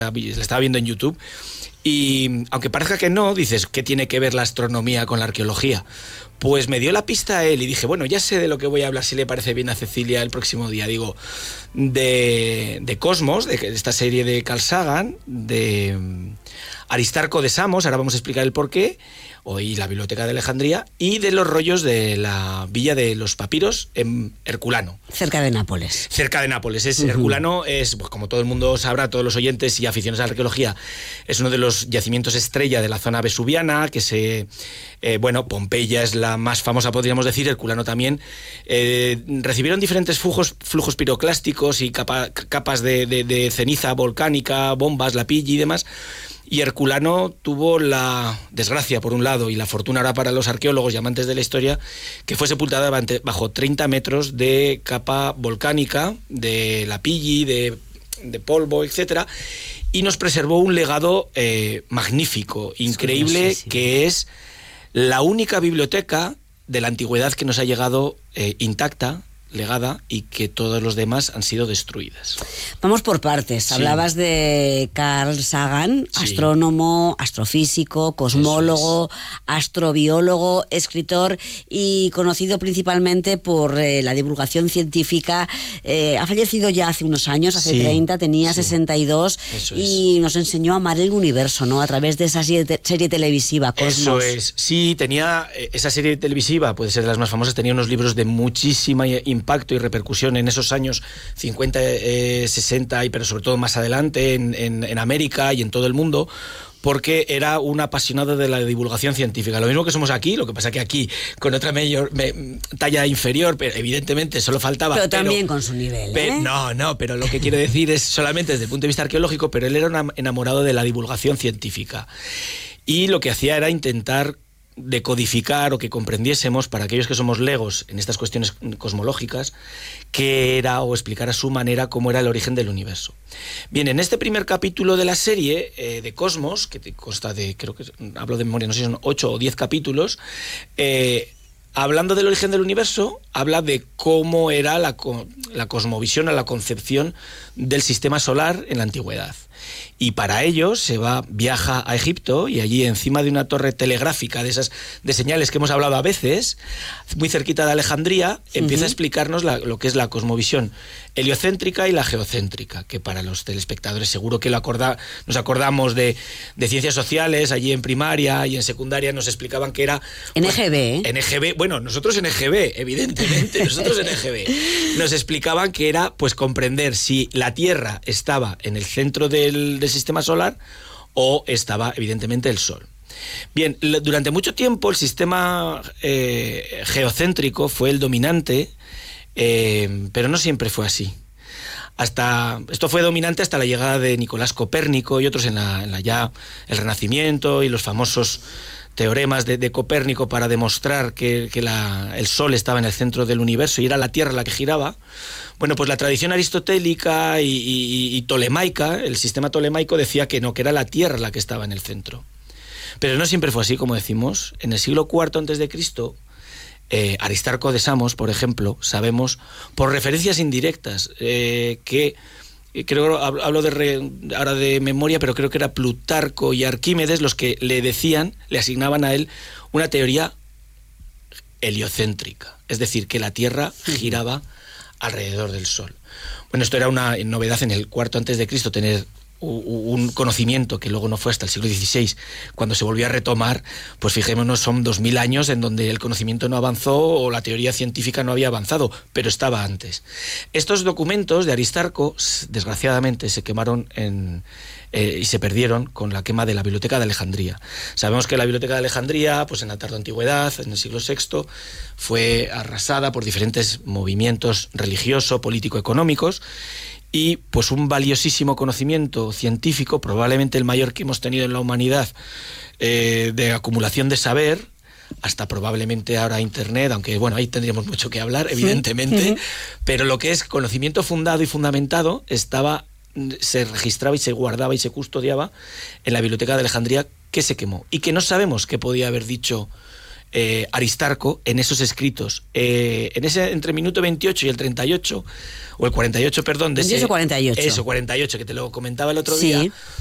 la estaba viendo en YouTube. Y aunque parezca que no, dices, ¿qué tiene que ver la astronomía con la arqueología? Pues me dio la pista a él y dije, bueno, ya sé de lo que voy a hablar, si le parece bien a Cecilia, el próximo día. Digo, de Cosmos, de esta serie de Carl Sagan, de Aristarco de Samos, ahora vamos a explicar el porqué, y la Biblioteca de Alejandría, y de los rollos de la Villa de los Papiros en Herculano. Cerca de Nápoles. Cerca de Nápoles. Herculano es, pues, como todo el mundo sabrá, todos los oyentes y aficionados a la arqueología, es uno de los yacimientos estrella de la zona vesuviana, que Pompeya es la más famosa, podríamos decir, Herculano también. Recibieron diferentes flujos piroclásticos y capas de ceniza volcánica, bombas, lapilli y demás. Y Herculano tuvo la desgracia, por un lado, y la fortuna ahora para los arqueólogos y amantes de la historia, que fue sepultada bajo 30 metros de capa volcánica, de lapilli, de polvo, etcétera, y nos preservó un legado magnífico, increíble, que es la única biblioteca de la antigüedad que nos ha llegado intacta, legada, y que todos los demás han sido destruidas. Vamos por partes. Sí. Hablabas de Carl Sagan, sí, astrónomo, astrofísico, cosmólogo, astrobiólogo, escritor y conocido principalmente por la divulgación científica. Ha fallecido ya hace unos años, hace 30, tenía 62, y nos enseñó a amar el universo, ¿no? A través de esa serie televisiva, Cosmos. Eso es. Sí, tenía esa serie televisiva, puede ser de las más famosas, tenía unos libros de muchísima impacto y repercusión en esos años 50, 60, pero sobre todo más adelante en América y en todo el mundo, porque era un apasionado de la divulgación científica. Lo mismo que somos aquí, lo que pasa que aquí con otra talla inferior, pero evidentemente solo faltaba... Pero también con su nivel, ¿eh? No, pero lo que quiero decir es solamente desde el punto de vista arqueológico, pero él era un enamorado de la divulgación científica. Y lo que hacía era intentar decodificar o que comprendiésemos, para aquellos que somos legos en estas cuestiones cosmológicas, qué era, o explicar a su manera cómo era el origen del universo. Bien, en este primer capítulo de la serie de Cosmos, que consta de, creo que hablo de memoria, no sé si son 8 o 10 capítulos, hablando del origen del universo, habla de cómo era la cosmovisión o la concepción del sistema solar en la antigüedad. Y para ello viaja a Egipto, y allí encima de una torre telegráfica de esas de señales que hemos hablado a veces, muy cerquita de Alejandría, empieza a explicarnos lo que es la cosmovisión heliocéntrica y la geocéntrica, que para los telespectadores seguro que nos acordamos de ciencias sociales, allí en primaria y en secundaria nos explicaban que era... En EGB, ¿eh? En EGB, bueno, nosotros en EGB, evidentemente, nosotros en EGB. Nos explicaban que era, pues, comprender si la Tierra estaba en el centro del sistema solar o estaba, evidentemente, el Sol. Bien, durante mucho tiempo el sistema geocéntrico fue el dominante, pero no siempre fue así. Esto fue dominante hasta la llegada de Nicolás Copérnico y otros en el Renacimiento y los famosos teoremas de Copérnico para demostrar que el Sol estaba en el centro del universo y era la Tierra la que giraba. Bueno, pues la tradición aristotélica y tolemaica, el sistema tolemaico, decía que no, que era la Tierra la que estaba en el centro. Pero no siempre fue así, como decimos. En el siglo IV a.C., Aristarco de Samos, por ejemplo, sabemos, por referencias indirectas, que creo, hablo ahora de memoria, pero creo que era Plutarco y Arquímedes los que le asignaban a él una teoría heliocéntrica, es decir, que la Tierra giraba alrededor del Sol. Bueno, esto era una novedad en el IV a.C., tener un conocimiento que luego no fue hasta el siglo XVI, cuando se volvió a retomar. Pues fijémonos, son 2000 años en donde el conocimiento no avanzó o la teoría científica no había avanzado, pero estaba antes. Estos documentos de Aristarco, desgraciadamente, se quemaron y se perdieron con la quema de la Biblioteca de Alejandría. Sabemos que la Biblioteca de Alejandría, pues en la tarde antigüedad, en el siglo VI, fue arrasada por diferentes movimientos religiosos, político-económicos, y pues un valiosísimo conocimiento científico, probablemente el mayor que hemos tenido en la humanidad, de acumulación de saber, hasta probablemente ahora Internet, aunque bueno, ahí tendríamos mucho que hablar, evidentemente, pero lo que es conocimiento fundado y fundamentado se registraba y se guardaba y se custodiaba en la Biblioteca de Alejandría, que se quemó y que no sabemos qué podía haber dicho Aristarco en esos escritos. En ese entre el minuto 28 y el 38, o el 48, perdón, de 48. Eso, 48, que te lo comentaba el otro sí. día.